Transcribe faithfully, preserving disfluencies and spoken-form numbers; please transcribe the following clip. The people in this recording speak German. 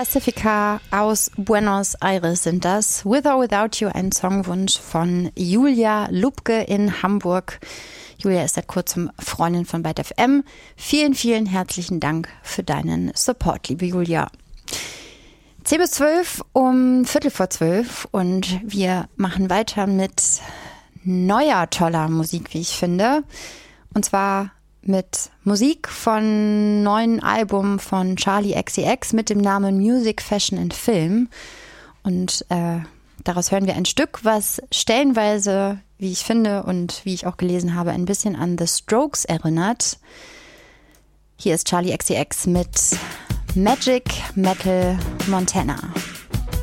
Pacifica aus Buenos Aires sind das. With or Without You, ein Songwunsch von Julia Lubke in Hamburg. Julia ist seit kurzem Freundin von Byte F M. Vielen, vielen herzlichen Dank für deinen Support, liebe Julia. zehn bis zwölf um Viertel vor zwölf und wir machen weiter mit neuer, toller Musik, wie ich finde. Und zwar mit Musik von neuen Album von Charli X C X mit dem Namen Music, Fashion and Film. Und äh, daraus hören wir ein Stück, was stellenweise, wie ich finde und wie ich auch gelesen habe, ein bisschen an The Strokes erinnert. Hier ist Charli X C X mit Magic Metal Montana.